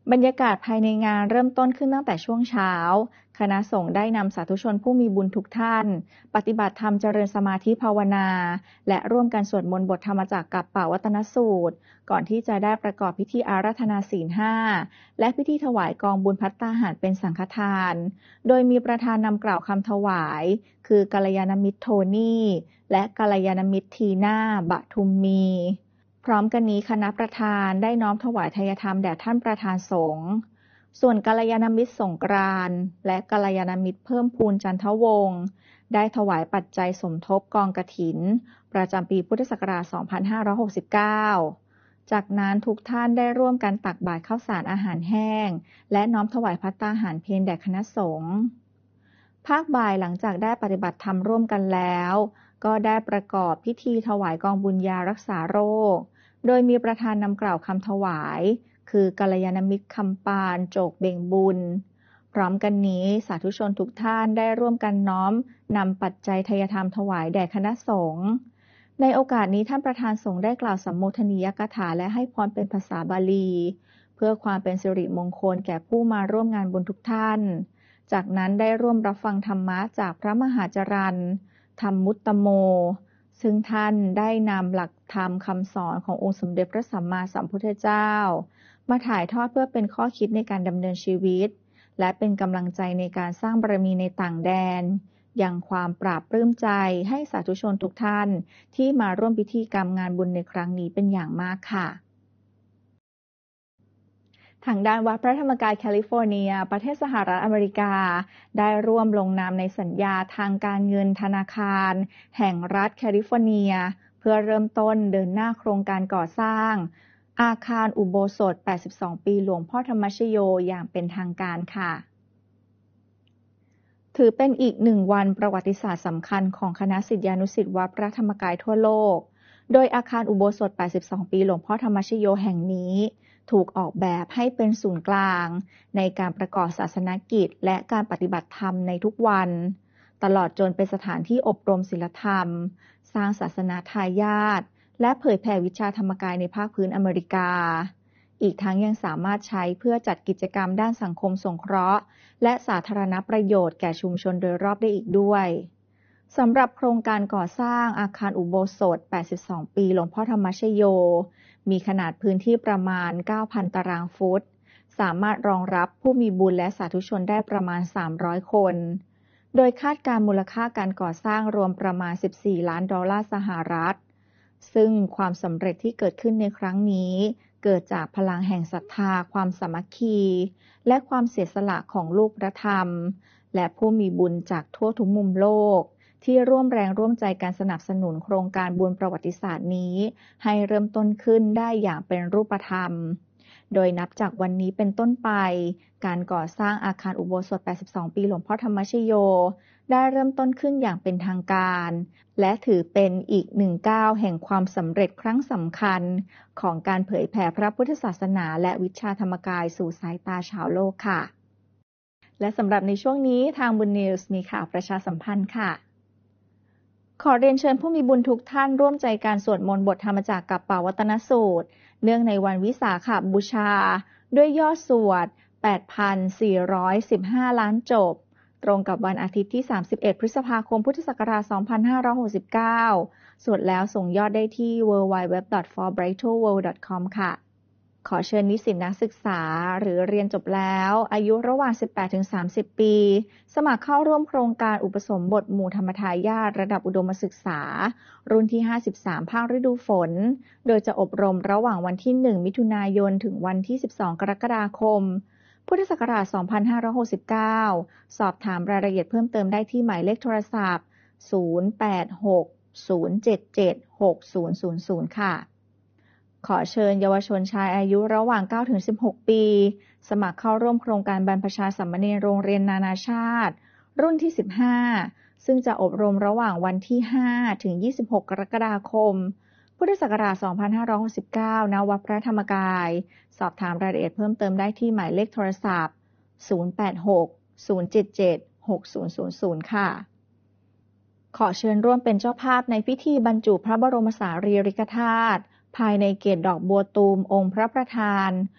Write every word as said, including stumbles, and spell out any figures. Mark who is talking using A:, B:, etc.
A: บรรยากาศภายในงานเริ่มต้นขึ้นตั้งแต่ช่วงเช้าคณะสงฆ์ได้นำสาธุชนผู้มีบุญทุกท่านปฏิบัติธรรมเจริญสมาธิภาวนาและร่วมกันสวดมนต์บทธรรมจักรกับป่าวัตนสูตรก่อนที่จะได้ประกอบพิธีอาราธนาศีลห้าและพิธีถวายกองบุญภัตตาหารเป็นสังฆทานโดยมีประธานนำกล่าวคำถวายคือกัลยาณมิตรโทนี่และกัลยาณมิตรทีน่าบะทุมมีพร้อมกันนี้คณะประธานได้น้อมถวายทายธรรมแด่ท่านประธานสงฆ์ส่วนกัลยาณมิตรสงกรานต์และกัลยาณมิตรเพิ่มพูนจันทวงศ์ได้ถวายปัจจัยสมทบกองกฐินประจำปีพุทธศักราช สองพันห้าร้อยหกสิบเก้า จากนั้นทุกท่านได้ร่วมกันตักบาตรข้าวสารอาหารแห้งและน้อมถวายภัตตาหารเพลแด่คณะสงฆ์ภาคบ่ายหลังจากได้ปฏิบัติธรรมร่วมกันแล้วก็ได้ประกอบพิธีถวายกองบุญยารักษาโรคโดยมีประธานนำกล่าวคำถวายคือกัลยาณมิตรคำปานโจกเบ่งบุญพร้อมกันนี้สาธุชนทุกท่านได้ร่วมกันน้อมนำปัจจัยทายธรรมถวายแด่คณะสงฆ์ในโอกาสนี้ท่านประธานสงฆ์ได้กล่าวสัมโมทนียกถาและให้พรเป็นภาษาบาลีเพื่อความเป็นสิริมงคลแก่ผู้มาร่วมงานบุญทุกท่านจากนั้นได้ร่วมรับฟังธรรมะจากพระมหาจรรย์ธรรมมุตตโมซึ่งท่านได้นำหลักธรรมคำสอนขององค์สมเด็จพระสัมมาสัมพุทธเจ้ามาถ่ายทอดเพื่อเป็นข้อคิดในการดำเนินชีวิตและเป็นกำลังใจในการสร้างบารมีในต่างแดนยังความปราบปลื้มใจให้สาธุชนทุกท่านที่มาร่วมพิธีกรรมงานบุญในครั้งนี้เป็นอย่างมากค่ะทางด้านวัดพระธรรมกายแคลิฟอร์เนียประเทศสหรัฐอเมริกาได้ร่วมลงนามในสัญญาทางการเงินธนาคารแห่งรัฐแคลิฟอร์เนียเพื่อเริ่มต้นเดินหน้าโครงการก่อสร้างอาคารอุโบสถแปดสิบสองปีหลวงพ่อธรรมชโยอย่างเป็นทางการค่ะถือเป็นอีกหนึ่งวันประวัติศาสตร์สำคัญของคณะศิษยานุศิษย์วัดพระธรรมกายทั่วโลกโดยอาคารอุโบสถแปดสิบสองปีหลวงพ่อธรรมชโยแห่งนี้ถูกออกแบบให้เป็นศูนย์กลางในการประกอบศาสนกิจและการปฏิบัติธรรมในทุกวันตลอดจนเป็นสถานที่อบรมศีลธรรมสร้างศาสนาทายาทและเผยแผ่วิชาธรรมกายในภาคพื้นอเมริกาอีกทั้งยังสามารถใช้เพื่อจัดกิจกรรมด้านสังคมสงเคราะห์และสาธารณประโยชน์แก่ชุมชนโดยรอบได้อีกด้วยสำหรับโครงการก่อสร้างอาคารอุโบสถแปดสิบสองปีหลวงพ่อธรรมชโยมีขนาดพื้นที่ประมาณ เก้าพัน ตารางฟุตสามารถรองรับผู้มีบุญและสาธุชนได้ประมาณสามร้อยคนโดยคาดการมูลค่าการก่อสร้างรวมประมาณสิบสี่ล้านดอลลาร์สหรัฐซึ่งความสำเร็จที่เกิดขึ้นในครั้งนี้เกิดจากพลังแห่งศรัทธาความสามัคคีและความเสียสละของลูกพระธรรมและผู้มีบุญจากทั่วทุกมุมโลกที่ร่วมแรงร่วมใจการสนับสนุนโครงการบุญประวัติศาสตร์นี้ให้เริ่มต้นขึ้นได้อย่างเป็นรูปธรรมโดยนับจากวันนี้เป็นต้นไปการก่อสร้างอาคารอุโบสถแปดสิบสองปีหลวงพ่อธรรมชโยได้เริ่มต้นขึ้นอย่างเป็นทางการและถือเป็นอีกหนึ่งก้าวแห่งความสำเร็จครั้งสำคัญของการเผยแผ่พระพุทธศาสนาและวิชาธรรมกายสู่สายตาชาวโลกค่ะและสำหรับในช่วงนี้ทางบุญนิวส์มีข่าวประชาสัมพันธ์ค่ะขอเรียนเชิญผู้มีบุญทุกท่านร่วมใจการสวดมนต์บทธรรมจักรกับป่าวัตนสูตรเนื่องในวันวิสาขบูชาด้วยยอดสวด แปดพันสี่ร้อยสิบห้า ล้านจบตรงกับวันอาทิตย์ที่สามสิบเอ็ดพฤษภาคมพุทธศักราชสองพันห้าร้อยหกสิบเก้าสวดแล้วส่งยอดได้ที่ ดับเบิลยู ดับเบิลยู ดับเบิลยู ดอท ฟอร์ ไบรท์ เวิลด์ ดอท คอม ค่ะขอเชิญนิสิตนักศึกษาหรือเรียนจบแล้วอายุระหว่าง สิบแปดถึงสามสิบ ปีสมัครเข้าร่วมโครงการอุปสมบทหมู่ธรรมทายาทระดับอุดมศึกษารุ่นที่ห้าสิบสามภาคฤดูฝนโดยจะอบรมระหว่างวันที่หนึ่งมิถุนายนถึงวันที่สิบสองกรกฎาคมพุทธศักราชสองพันห้าร้อยหกสิบเก้าสอบถามรายละเอียดเพิ่มเติมได้ที่หมายเลขโทรศัพท์ศูนย์ แปด หก ศูนย์ เจ็ด เจ็ด หก ศูนย์ ศูนย์ ศูนย์ค่ะขอเชิญเยาวชนชายอายุระหว่าง เก้าถึงสิบหก ปีสมัครเข้าร่วมโครงการบรรพชาสามเณรโรงเรียนนานาชาติรุ่นที่สิบห้าซึ่งจะอบรมระหว่างวันที่ห้าถึงยี่สิบหกกรกฎาคมพุทธศักราชสองพันห้าร้อยหกสิบเก้าณวัดพระธรรมกายสอบถามรายละเอียดเพิ่มเติมได้ที่หมายเลขโทรศัพท์ศูนย์ แปด หก ศูนย์ เจ็ด เจ็ด หก ศูนย์ ศูนย์ ศูนย์ค่ะขอเชิญร่วมเป็นเจ้าภาพในพิธีบรรจุพระบรมสารีริกธาตุภายในเกศดอกบัวตูมองค์พระประธาน